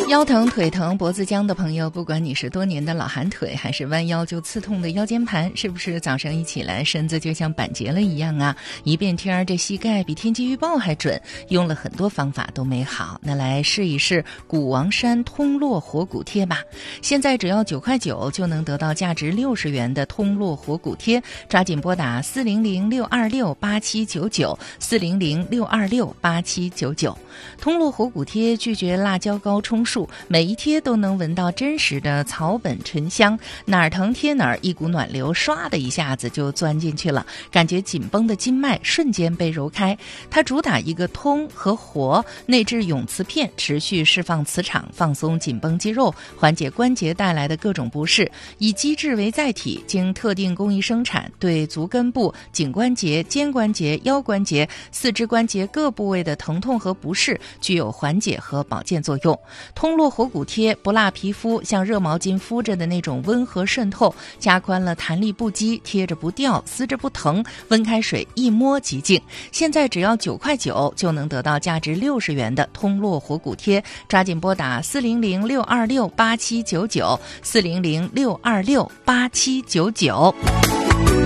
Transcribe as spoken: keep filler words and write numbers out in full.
腰疼、腿疼、脖子僵的朋友，不管你是多年的老寒腿，还是弯腰就刺痛的腰间盘，是不是早上一起来身子就像板结了一样啊？一变天儿，这膝盖比天气预报还准，用了很多方法都没好。那来试一试谷王山通络活骨贴吧。现在只要九块九就能得到价值六十元的通络活骨贴，抓紧拨打四零零六二六八七九九四零零六二六八七九九。通络活骨贴拒绝辣椒膏充数，每一贴都能闻到真实的草本醇香，哪儿疼贴哪儿，一股暖流唰的一下子就钻进去了，感觉紧绷的筋脉瞬间被揉开。它主打一个通和活，内置永磁片，持续释放磁场，放松紧绷肌肉，缓解关节带来的各种不适。以机制为载体，经特定工艺生产，对足根部、颈关节、肩关节、腰关节、四肢关节各部位的疼痛和不适具有缓解和保健作用。通络活骨贴不辣皮肤，像热毛巾敷着的那种温和渗透，加宽了弹力不羁，贴着不掉，撕着不疼，温开水一摸即净。现在只要九块九就能得到价值六十元的通络活骨贴，抓紧拨打四零零六二六八七九九四零零六二六八七九九。